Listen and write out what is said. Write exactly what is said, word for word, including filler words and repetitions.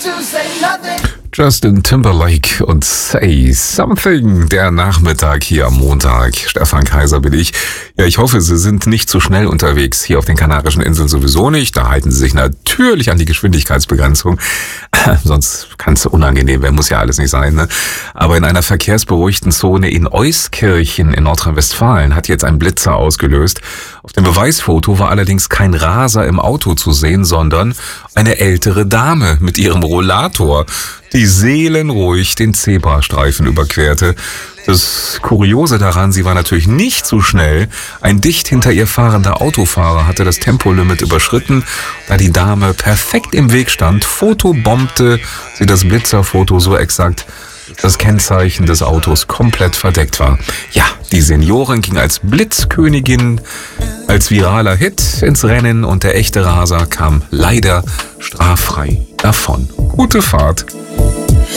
Justin Timberlake und Say Something, der Nachmittag hier am Montag. Stefan Kaiser bin ich. Ja, ich hoffe, Sie sind nicht zu schnell unterwegs, hier auf den Kanarischen Inseln sowieso nicht. Da halten Sie sich natürlich an die Geschwindigkeitsbegrenzung. Sonst kann es unangenehm werden, muss ja alles nicht sein, ne? Aber in einer verkehrsberuhigten Zone in Euskirchen in Nordrhein-Westfalen hat jetzt ein Blitzer ausgelöst. Auf dem Beweisfoto war allerdings kein Raser im Auto zu sehen, sondern eine ältere Dame mit ihrem Rollator, die seelenruhig den Zebrastreifen überquerte. Das Kuriose daran, sie war natürlich nicht so schnell. Ein dicht hinter ihr fahrender Autofahrer hatte das Tempolimit überschritten. Da die Dame perfekt im Weg stand, fotobombte sie das Blitzerfoto so exakt, dass das Kennzeichen des Autos komplett verdeckt war. Ja, die Seniorin ging als Blitzkönigin, als viraler Hit ins Rennen und der echte Raser kam leider straffrei davon. Gute Fahrt.